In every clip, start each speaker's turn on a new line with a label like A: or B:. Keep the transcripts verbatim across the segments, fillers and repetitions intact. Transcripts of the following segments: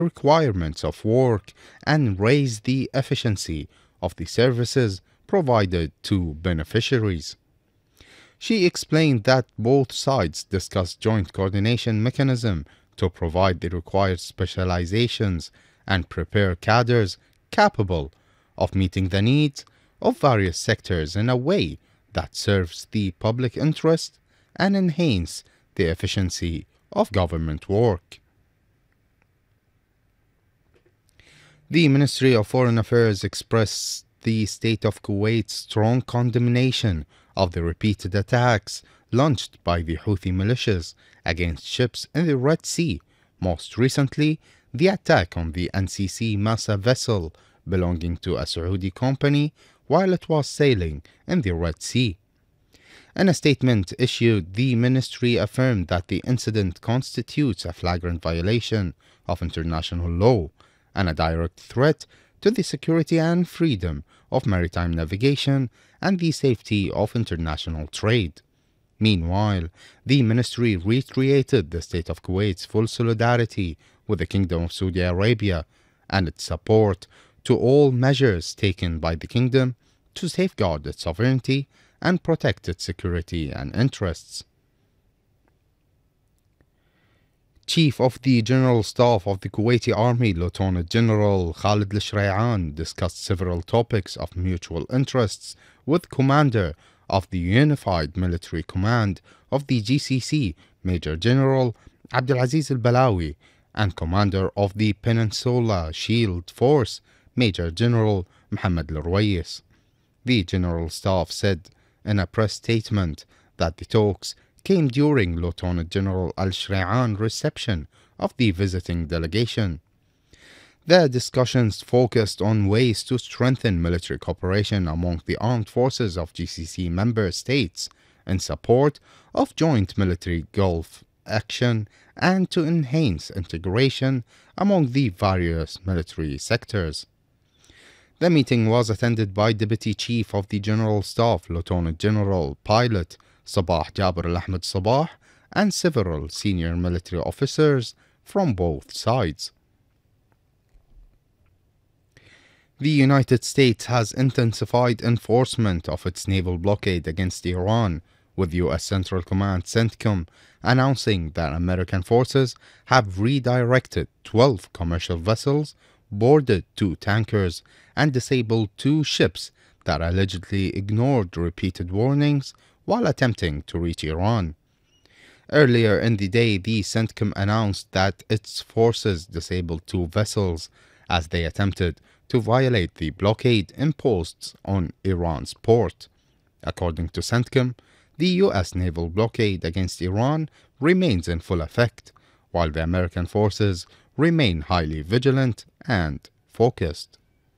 A: requirements of work and raise the efficiency of the services provided to beneficiaries. She explained that both sides discussed joint coordination mechanism to provide the required specializations and prepare cadres capable of meeting the needs of various sectors in a way that serves the public interest and enhance the efficiency of government work. The Ministry of Foreign Affairs expressed the State of Kuwait's strong condemnation of the repeated attacks launched by the Houthi militias against ships in the Red Sea, most recently the attack on the N C C Masa vessel belonging to a Saudi company while it was sailing in the Red Sea. In a statement issued, the ministry affirmed that the incident constitutes a flagrant violation of international law and a direct threat to the security and freedom of maritime navigation and the safety of international trade. Meanwhile, the ministry reiterated the State of Kuwait's full solidarity with the Kingdom of Saudi Arabia and its support to all measures taken by the Kingdom to safeguard its sovereignty and protect its security and interests. Chief of the General Staff of the Kuwaiti Army, Lieutenant General Khalid Al-Shrai'an, discussed several topics of mutual interests with Commander of the Unified Military Command of the G C C, Major General Abdulaziz Al-Balawi, and Commander of the Peninsula Shield Force, Major General Mohammed Al-Ruwais. The General Staff said in a press statement that the talks came during Lieutenant General Al-Shrai'an's reception of the visiting delegation. The discussions focused on ways to strengthen military cooperation among the armed forces of G C C member states in support of joint military Gulf action and to enhance integration among the various military sectors. The meeting was attended by Deputy Chief of the General Staff, Lieutenant General Pilot Sabah Jabir Al-Ahmed Sabah, and several senior military officers from both sides. The United States has intensified enforcement of its naval blockade against Iran, with U S Central Command CENTCOM announcing that American forces have redirected twelve commercial vessels, boarded two tankers, and disabled two ships that allegedly ignored repeated warnings while attempting to reach Iran. Earlier in the day, the CENTCOM announced that its forces disabled two vessels as they attempted to violate the blockade imposed on Iran's port. According to CENTCOM, the U S naval blockade against Iran remains in full effect, while the American forces remain highly vigilant and focused.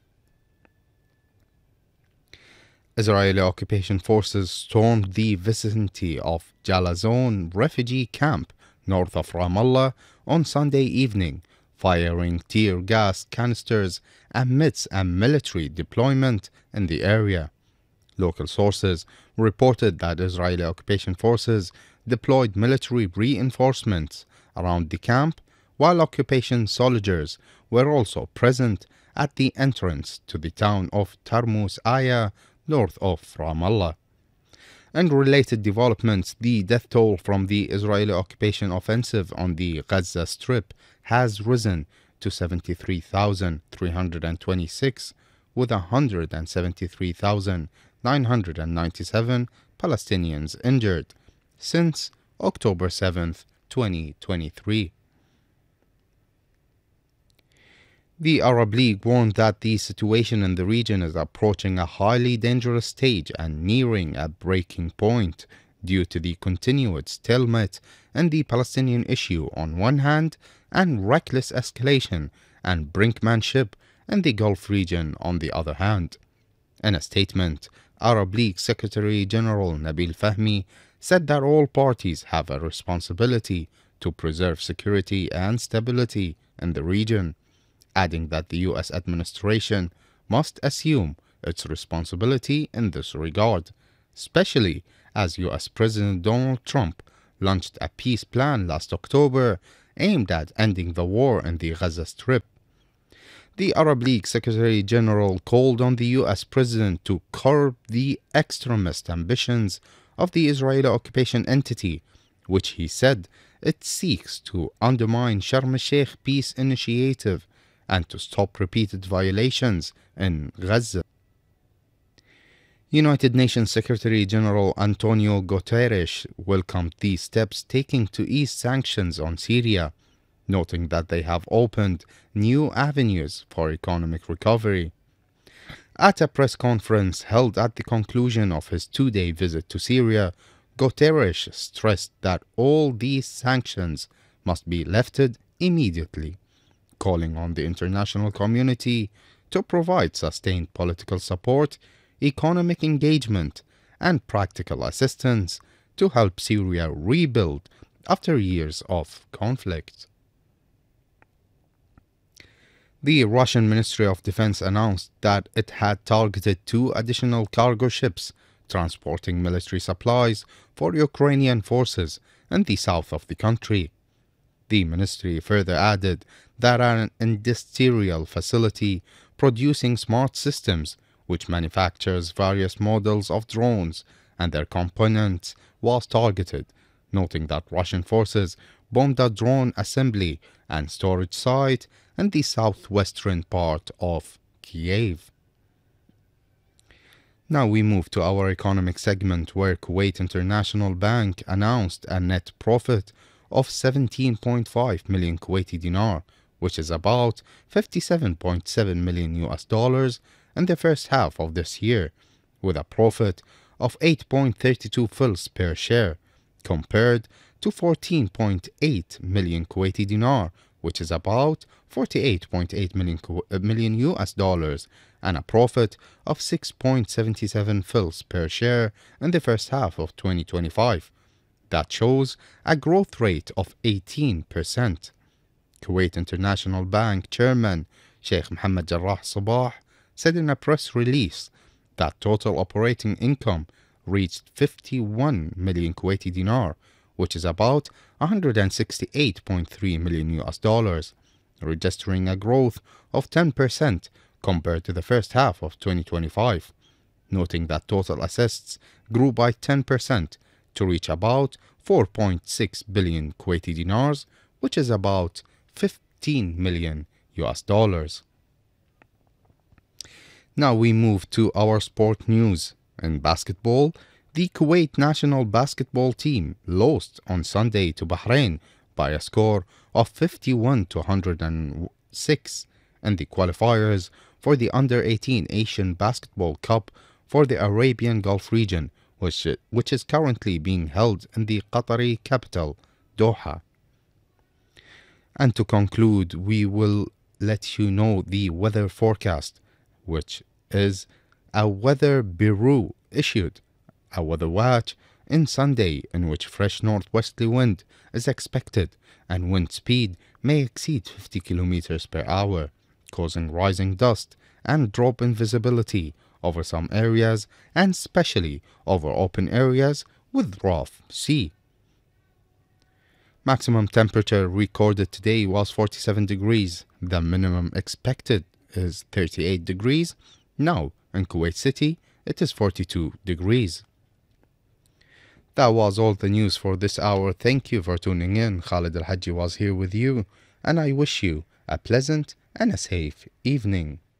A: Israeli occupation forces stormed the vicinity of Jalazon refugee camp north of Ramallah on Sunday evening, firing tear gas canisters amidst a military deployment in the area. Local sources reported that Israeli occupation forces deployed military reinforcements around the camp, while occupation soldiers were also present at the entrance to the town of Tarmus Aya, north of Ramallah. In related developments, the death toll from the Israeli occupation offensive on the Gaza Strip has risen to seventy-three thousand three hundred twenty-six, with one hundred seventy-three thousand nine hundred ninety-seven Palestinians injured since October seventh, twenty twenty-three. The Arab League warned that the situation in the region is approaching a highly dangerous stage and nearing a breaking point due to the continued stalemate in the Palestinian issue on one hand and reckless escalation and brinkmanship in the Gulf region on the other hand. In a statement, Arab League Secretary General Nabil Fahmy said that all parties have a responsibility to preserve security and stability in the region, adding that the U S administration must assume its responsibility in this regard, especially as U S President Donald Trump launched a peace plan last October aimed at ending the war in the Gaza Strip. The Arab League Secretary General called on the U S President to curb the extremist ambitions of the Israeli occupation entity, which he said it seeks to undermine Sharm el-Sheikh peace initiative and to stop repeated violations in Gaza. United Nations Secretary General Antonio Guterres welcomed these steps taken to ease sanctions on Syria, noting that they have opened new avenues for economic recovery. At a press conference held at the conclusion of his two-day visit to Syria, Guterres stressed that all these sanctions must be lifted immediately, calling on the international community to provide sustained political support, economic engagement, and practical assistance to help Syria rebuild after years of conflict. The Russian Ministry of Defense announced that it had targeted two additional cargo ships transporting military supplies for Ukrainian forces in the south of the country. The ministry further added that an industrial facility producing smart systems, which manufactures various models of drones and their components, was targeted, noting that Russian forces bombed a drone assembly and storage site in the southwestern part of Kiev. Now we move to our economic segment, where Kuwait International Bank announced a net profit of seventeen point five million Kuwaiti dinar, which is about fifty-seven point seven million U S dollars in the first half of this year, with a profit of eight point three two fils per share, compared to fourteen point eight million Kuwaiti dinar, which is about forty-eight point eight million, million U S dollars, and a profit of six point seven seven fils per share in the first half of twenty twenty-five. That shows a growth rate of eighteen percent. Kuwait International Bank Chairman Sheikh Mohammed Jarrah Sabah said in a press release that total operating income reached fifty-one million Kuwaiti dinar, which is about one hundred sixty-eight point three million U S dollars, registering a growth of ten percent compared to the first half of twenty twenty-five, noting that total assets grew by ten percent to reach about four point six billion Kuwaiti dinars, which is about fifteen million U S dollars. Now we move to our sport news. In basketball, the Kuwait national basketball team lost on Sunday to Bahrain by a score of fifty-one to one hundred six in the qualifiers for the under eighteen Asian Basketball Cup for the Arabian Gulf region, which, which is currently being held in the Qatari capital, Doha. And to conclude, we will let you know the weather forecast, which is a weather bureau issued a weather watch in Sunday, in which fresh northwesterly wind is expected and wind speed may exceed fifty kilometers per hour, causing rising dust and drop in visibility over some areas, and especially over open areas with rough sea. Maximum temperature recorded today was forty-seven degrees. The minimum expected is thirty-eight degrees. Now, in Kuwait City, it is forty-two degrees. That was all the news for this hour. Thank you for tuning in. Khalid Al-Hajji was here with you, and I wish you a pleasant and a safe evening.